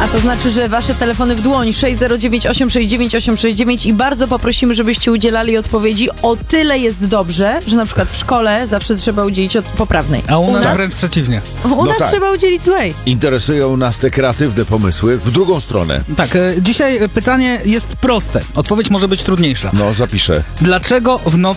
to znaczy, że wasze telefony w dłoń 609 869 869 i bardzo poprosimy, żebyście udzielali odpowiedzi. O tyle jest dobrze, że na przykład w szkole zawsze trzeba udzielić poprawnej. A u nas wręcz przeciwnie. U nas tak. trzeba udzielić złej. Interesują nas te kreatywne pomysły w drugą stronę. Tak, dzisiaj pytanie jest proste. Odpowiedź może być trudniejsza. No, zapiszę. Dlaczego w nocy